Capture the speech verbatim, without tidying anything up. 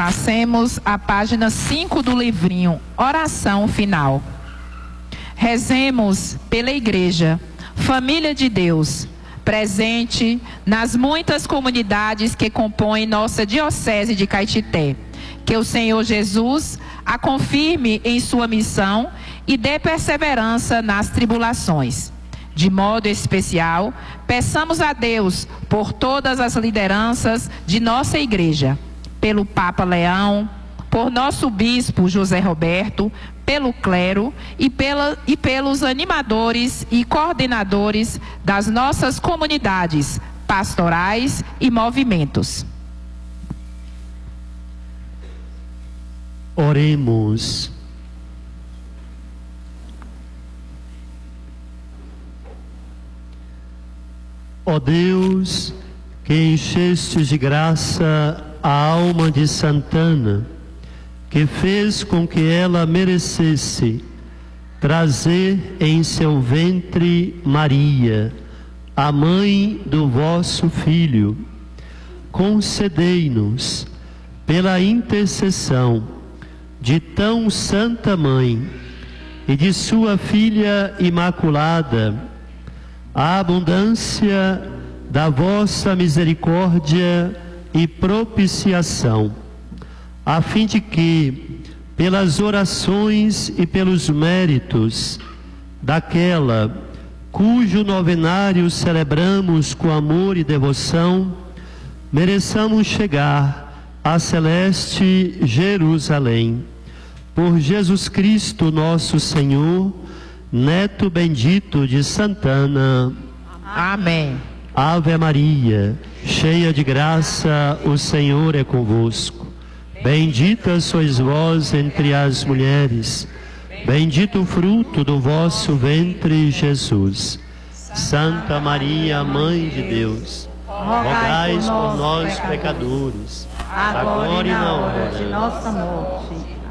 Passemos à página cinco do livrinho, oração final. Rezemos pela Igreja, família de Deus, presente nas muitas comunidades que compõem nossa Diocese de Caetité. Que o Senhor Jesus a confirme em sua missão e dê perseverança nas tribulações. De modo especial, peçamos a Deus por todas as lideranças de nossa Igreja, pelo Papa Leão, por nosso Bispo José Roberto, pelo clero e, pela, e pelos animadores e coordenadores das nossas comunidades pastorais e movimentos. Oremos. Ó Deus, que enchestes de graça a alma de Santana, que fez com que ela merecesse trazer em seu ventre Maria, a mãe do vosso Filho, concedei-nos, pela intercessão de tão santa mãe e de sua filha imaculada, a abundância da vossa misericórdia e propiciação, a fim de que, pelas orações e pelos méritos daquela cujo novenário celebramos com amor e devoção, mereçamos chegar à celeste Jerusalém. Por Jesus Cristo nosso Senhor, neto bendito de Santana. Amém. Ave Maria, cheia de graça, o Senhor é convosco. Bendita sois vós entre as mulheres, bendito o fruto do vosso ventre, Jesus. Santa Maria, Mãe de Deus, rogai por nós, pecadores, agora e na hora de nossa morte.